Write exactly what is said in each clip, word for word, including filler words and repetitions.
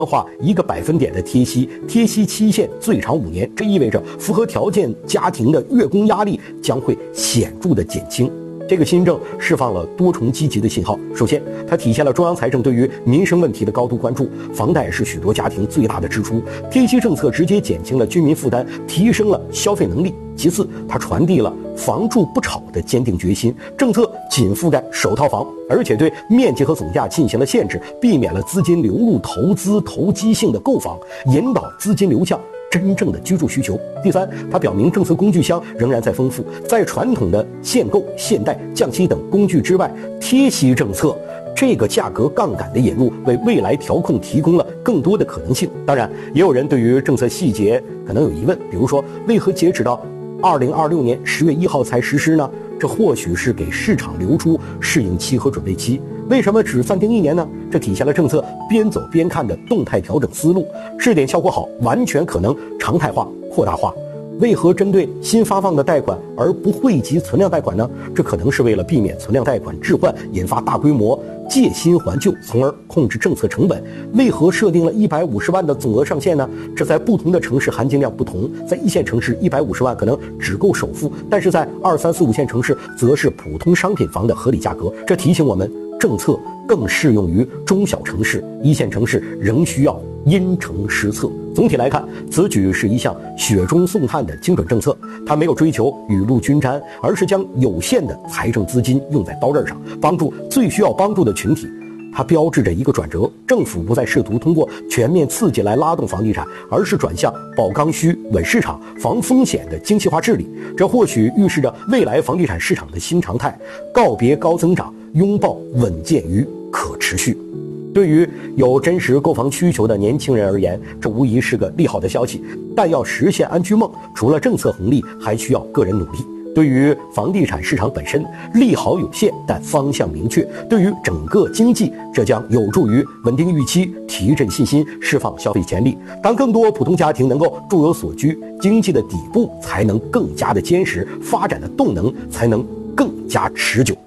化一个百分点的贴息，贴息期限最长五年，这意味着符合条件家庭的月供压力将会显著的减轻。这个新政释放了多重积极的信号。首先，它体现了中央财政对于民生问题的高度关注。房贷是许多家庭最大的支出，贴息政策直接减轻了居民负担，提升了消费能力。其次，它传递了房住不炒的坚定决心。政策仅覆盖首套房，而且对面积和总价进行了限制，避免了资金流入投资投机性的购房，引导资金流向真正的居住需求。第三，它表明政策工具箱仍然在丰富，在传统的限购、限贷、降息等工具之外，贴息政策这个价格杠杆的引入，为未来调控提供了更多的可能性。当然，也有人对于政策细节可能有疑问，比如说，为何截止到二零二六年十月一号才实施呢？这或许是给市场留出适应期和准备期。为什么只暂定一年呢？这体现了政策边走边看的动态调整思路。试点效果好，完全可能常态化、扩大化。为何针对新发放的贷款而不惠及存量贷款呢？这可能是为了避免存量贷款置换引发大规模借新还旧，从而控制政策成本。为何设定了一百五十万的总额上限呢？这在不同的城市含金量不同，在一线城市一百五十万可能只够首付，但是在二三四五线城市则是普通商品房的合理价格。这提醒我们，政策更适用于中小城市，一线城市仍需要因城施策。总体来看，此举是一项雪中送炭的精准政策，它没有追求雨露均沾，而是将有限的财政资金用在刀刃上，帮助最需要帮助的群体。它标志着一个转折，政府不再试图通过全面刺激来拉动房地产，而是转向保刚需、稳市场、防风险的精细化治理。这或许预示着未来房地产市场的新常态，告别高增长，拥抱稳健与可持续。对于有真实购房需求的年轻人而言，这无疑是个利好的消息。但要实现安居梦，除了政策红利，还需要个人努力。对于房地产市场本身，利好有限，但方向明确。对于整个经济，这将有助于稳定预期、提振信心、释放消费潜力。当更多普通家庭能够住有所居，经济的底部才能更加的坚实，发展的动能才能更加持久。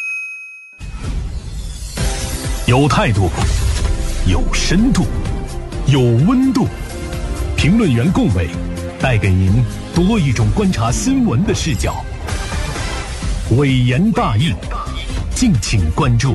有态度，有深度，有温度。评论员共伟带给您多一种观察新闻的视角。伟言大义，敬请关注。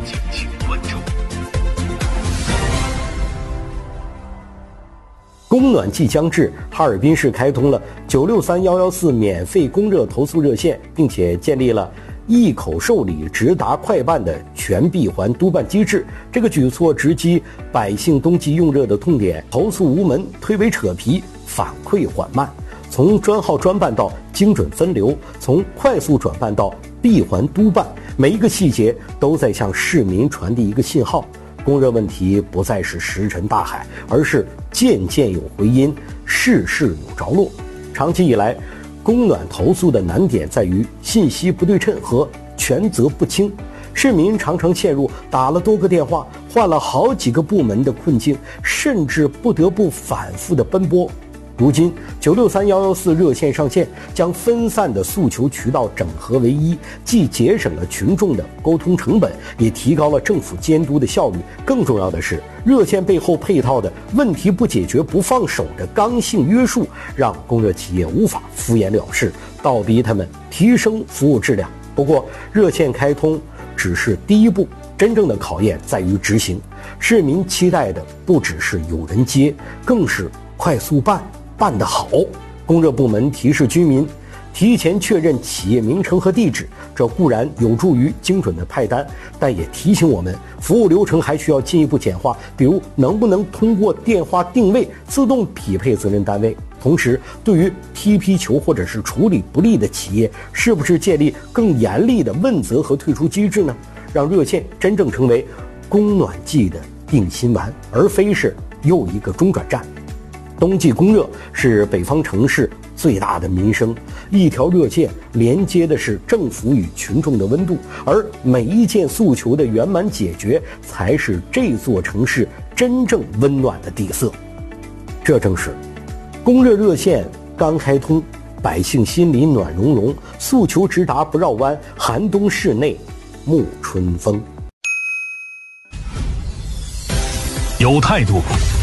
供暖季将至，哈尔滨市开通了九六三一一四免费供热投诉热线，并且建立了一口受理直达快办的全闭环督办机制。这个举措直击百姓冬季用热的痛点，投诉无门，推诿扯皮，反馈缓慢。从专号专办到精准分流，从快速转办到闭环督办，每一个细节都在向市民传递一个信号：供热问题不再是石沉大海，而是件件有回音，事事有着落。长期以来，供暖投诉的难点在于信息不对称和权责不清，市民常常陷入打了多个电话、换了好几个部门的困境，甚至不得不反复的奔波。如今九六三一一四热线上线，将分散的诉求渠道整合为一，既节省了群众的沟通成本，也提高了政府监督的效率。更重要的是，热线背后配套的问题不解决不放手的刚性约束，让供热企业无法敷衍了事，倒逼他们提升服务质量。不过，热线开通只是第一步，真正的考验在于执行。市民期待的不只是有人接，更是快速办办得好。供热部门提示居民提前确认企业名称和地址，这固然有助于精准的派单，但也提醒我们服务流程还需要进一步简化，比如能不能通过电话定位自动匹配责任单位。同时，对于踢皮球或者是处理不力的企业，是不是建立更严厉的问责和退出机制呢？让热线真正成为供暖季的定心丸，而非是又一个中转站。冬季供热是北方城市最大的民生，一条热线连接的是政府与群众的温度，而每一件诉求的圆满解决，才是这座城市真正温暖的底色。这正是供热热线刚开通，百姓心里暖融融，诉求直达不绕弯，寒冬室内沐春风。 有态度，